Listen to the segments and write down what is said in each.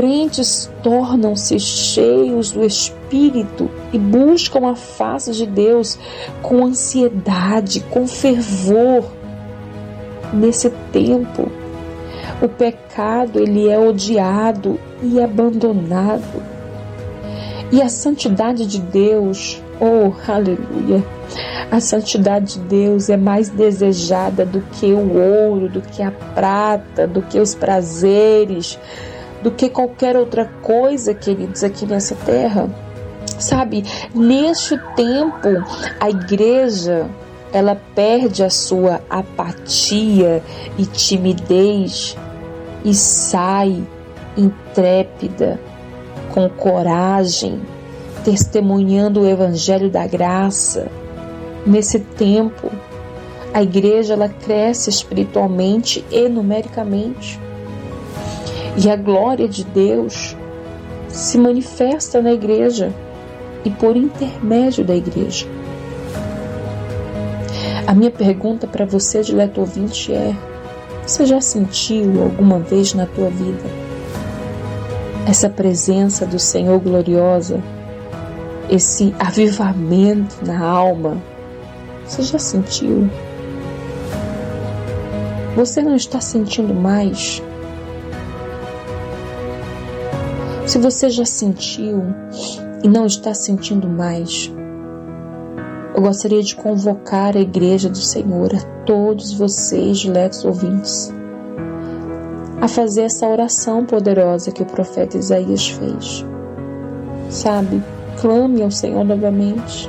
crentes tornam-se cheios do Espírito e buscam a face de Deus com ansiedade, com fervor. Nesse tempo, o pecado ele é odiado e abandonado. E a santidade de Deus, oh, aleluia, a santidade de Deus é mais desejada do que o ouro, do que a prata, do que os prazeres, do que qualquer outra coisa, queridos, aqui nessa terra. Sabe, neste tempo, a igreja, ela perde a sua apatia e timidez e sai intrépida, com coragem, testemunhando o evangelho da graça. Nesse tempo, a igreja ela cresce espiritualmente e numericamente. E a glória de Deus se manifesta na igreja e por intermédio da igreja. A minha pergunta para você, dileto ouvinte, é: você já sentiu alguma vez na tua vida essa presença do Senhor gloriosa, esse avivamento na alma? Você já sentiu? Você não está sentindo mais? Se você já sentiu e não está sentindo mais, eu gostaria de convocar a igreja do Senhor, a todos vocês, diletos ouvintes, a fazer essa oração poderosa que o profeta Isaías fez. Sabe, clame ao Senhor novamente.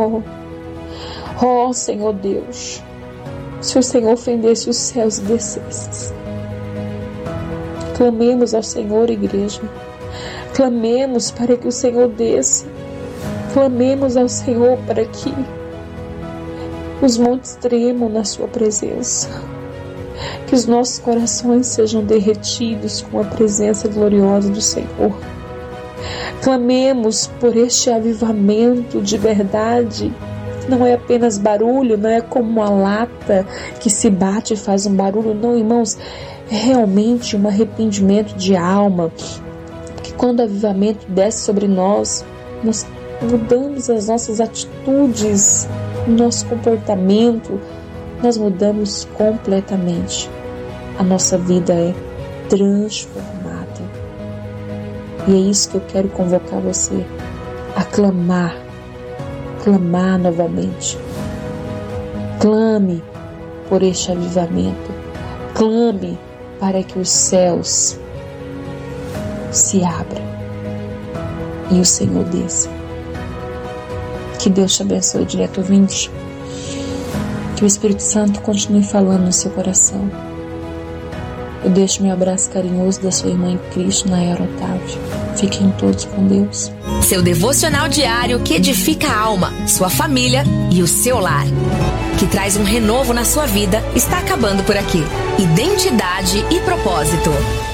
Oh Senhor Deus, se o Senhor fendesse os céus e descesse. Clamemos ao Senhor, igreja. Clamemos para que o Senhor desça. Clamemos ao Senhor para que os montes tremam na sua presença. Que os nossos corações sejam derretidos com a presença gloriosa do Senhor. Clamemos por este avivamento de verdade. Não é apenas barulho, não é como uma lata que se bate e faz um barulho. Não, irmãos, é realmente um arrependimento de alma. Porque quando o avivamento desce sobre nós, nós mudamos as nossas atitudes, o nosso comportamento, nós mudamos completamente. A nossa vida é transformada. E é isso que eu quero convocar você a clamar novamente. Clame por este avivamento. Clame para que os céus se abram e o Senhor desça. Que Deus te abençoe, dileto ouvinte. Que o Espírito Santo continue falando no seu coração. Eu deixo meu abraço carinhoso da sua irmã em Cristo, Nayara Otávio. Fiquem todos com Deus. Seu devocional diário que edifica a alma, sua família e o seu lar. Que traz um renovo na sua vida, está acabando por aqui. Identidade e propósito.